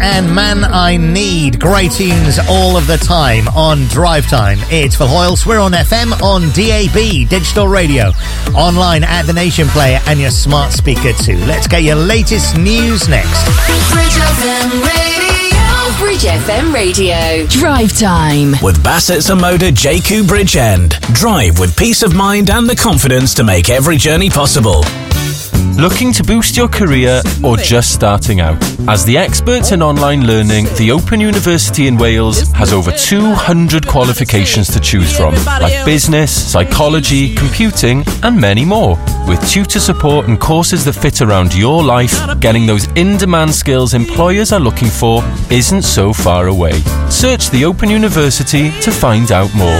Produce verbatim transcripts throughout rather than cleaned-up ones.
and Man I Need. Great tunes all of the time on Drive Time. It's Phil Hoyles. We're on F M, on D A B, digital radio, online at the Nation Player and your smart speaker too. Let's get your latest news next. Bridge F M Radio. Bridge F M Radio. Drive Time. With Bassett Zamoda J Q Bridgend. Drive with peace of mind and the confidence to make every journey possible. Looking to boost your career or just starting out? As the experts in online learning, the Open University in Wales has over two hundred qualifications to choose from, like business, psychology, computing, and many more. With tutor support and courses that fit around your life, getting those in-demand skills employers are looking for isn't so far away. Search the Open University to find out more.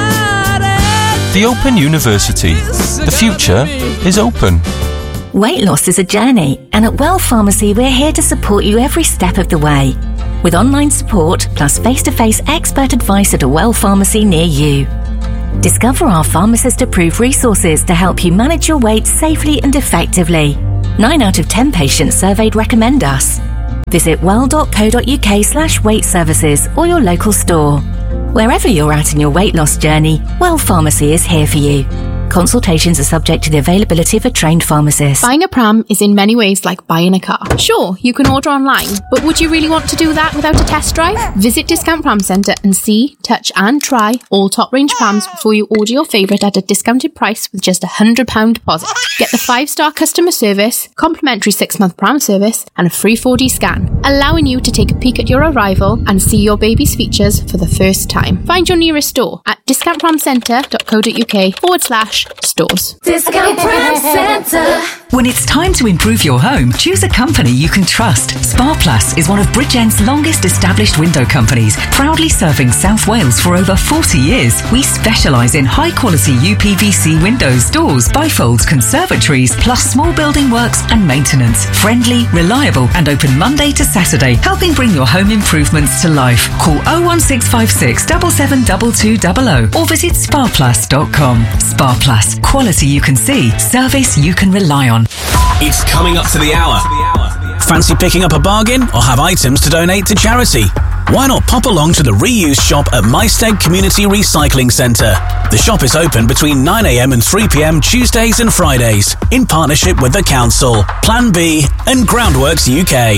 The Open University. The future is open. Weight loss is a journey, and at Well Pharmacy we're here to support you every step of the way. With online support, plus face-to-face expert advice at a Well Pharmacy near you. Discover our pharmacist-approved resources to help you manage your weight safely and effectively. Nine out of ten patients surveyed recommend us. Visit well.co.uk slash weight services or your local store. Wherever you're at in your weight loss journey, Well Pharmacy is here for you. Consultations are subject to the availability of a trained pharmacist. Buying a pram is in many ways like buying a car. Sure, you can order online, but would you really want to do that without a test drive? Visit Discount Pram Centre and see, touch and try all top range prams before you order your favourite at a discounted price with just a one hundred pounds deposit. Get the five star customer service, complimentary six month pram service and a free four D scan, allowing you to take a peek at your arrival and see your baby's features for the first time. Find your nearest store at discountpramcentre.co.uk forward slash stores. Discount Pram Centre. When it's time to improve your home, choose a company you can trust. Sparplus is one of Bridgend's longest established window companies, proudly serving South Wales for over forty years. We specialise in high-quality U P V C windows, doors, bifolds, conservatories, plus small building works and maintenance. Friendly, reliable and open Monday to Saturday, helping bring your home improvements to life. Call oh one six five six, seven seven two two zero zero or visit sparplus dot com. Sparplus. Quality you can see. Service you can rely on. It's coming up to the hour. Fancy picking up a bargain or have items to donate to charity? Why not pop along to the reuse shop at Maesteg Community Recycling Centre? The shop is open between nine a m and three p m Tuesdays and Fridays in partnership with the Council, Plan B and Groundworks U K.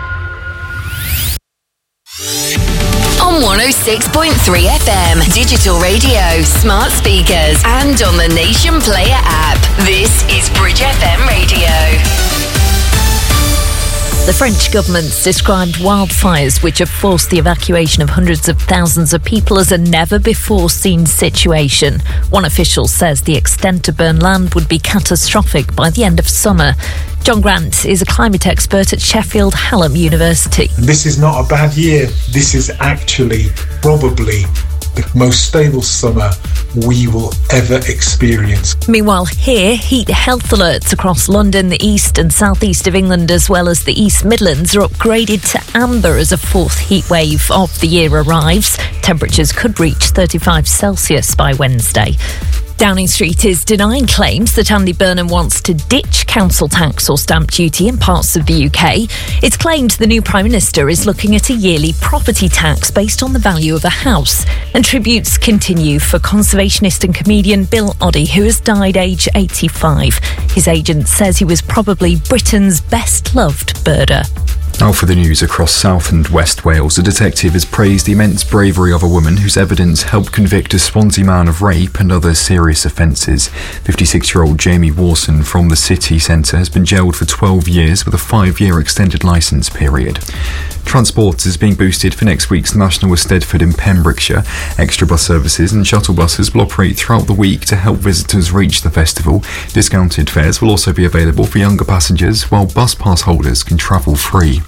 On one oh six point three F M, digital radio, smart speakers, and on the Nation Player app. This is Bridge F M Radio. The French government's described wildfires which have forced the evacuation of hundreds of thousands of people as a never-before-seen situation. One official says the extent of burned land would be catastrophic by the end of summer. John Grant is a climate expert at Sheffield Hallam University. This is not a bad year. This is actually probably the most stable summer we will ever experience. Meanwhile, here, heat health alerts across London, the east and southeast of England, as well as the East Midlands, are upgraded to amber as a fourth heat wave of the year arrives. Temperatures could reach thirty-five Celsius by Wednesday. Downing Street is denying claims that Andy Burnham wants to ditch council tax or stamp duty in parts of the U K. It's claimed the new Prime Minister is looking at a yearly property tax based on the value of a house. And tributes continue for conservationist and comedian Bill Oddie, who has died aged eighty-five. His agent says he was probably Britain's best-loved birder. Now for the news across South and West Wales. A detective has praised the immense bravery of a woman whose evidence helped convict a Swansea man of rape and other serious offences. fifty-six-year-old Jamie Warson from the city centre has been jailed for twelve years with a five-year extended licence period. Transport is being boosted for next week's National Eisteddfod in Pembrokeshire. Extra bus services and shuttle buses will operate throughout the week to help visitors reach the festival. Discounted fares will also be available for younger passengers, while bus pass holders can travel free.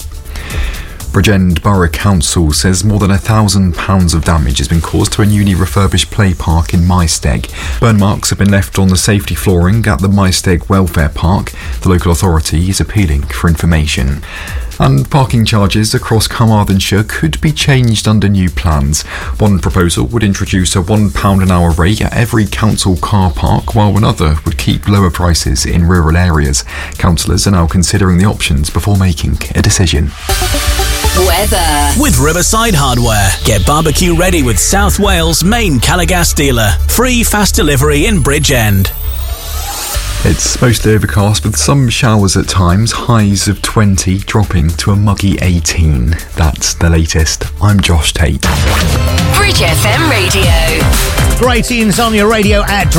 Bridgend Borough Council says more than a thousand pounds of damage has been caused to a newly refurbished play park in Maesteg. Burn marks have been left on the safety flooring at the Maesteg Welfare Park. The local authority is appealing for information. And parking charges across Carmarthenshire could be changed under new plans. One proposal would introduce a one pound an hour rate at every council car park, while another would keep lower prices in rural areas. Councillors are now considering the options before making a decision. Weather. With Riverside Hardware. Get barbecue ready with South Wales' main Calagas dealer. Free fast delivery in Bridgend. It's mostly overcast with some showers at times, highs of twenty dropping to a muggy eighteen. That's the latest. I'm Josh Tate. Bridge F M Radio. Great tunes on your radio at